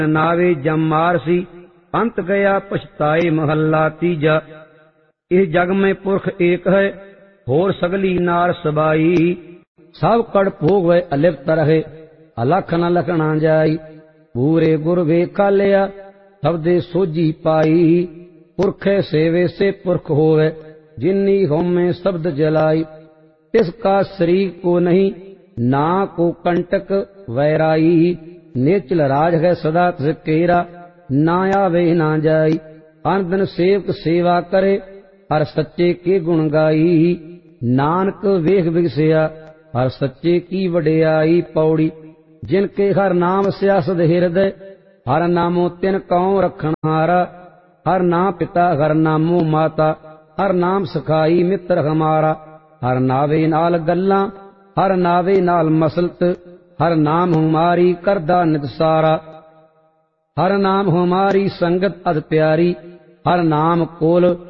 नावे जम मारसी अंत गया पछताए महला तीजा। इस जग में पुरख एक है होर सगली नार सबाई। सब कड़ भोग वै अलिप्त रहे अलख न लखना जाई। पूरे गुर वेखा लिया सबदे सोजी पाई। पुरखे सेवे से पुरख होवे जिन्नी होमे शब्द जलाई। तिसका शरीर को नहीं ना को कंटक वैराई। नेचल राज है सदा तिस केरा ना आवे ना जाई। अन दिन सेवक सेवा करे हर सच्चे के गुण गाई। नानक वेख विगसिया हर सच्चे की वडियाई। पौड़ी जिनके हर नाम सियासत हृदय हर नामो तिन कौं रखन हारा। हर नाम पिता हर नामो माता हर नाम सखाई मित्र हमारा। हर नावे नाल गल्लां हर नावे नाल मसलत हर नाम हमारी करदा नित सारा। हर नाम हमारी संगत अद प्यारी हर नाम कोल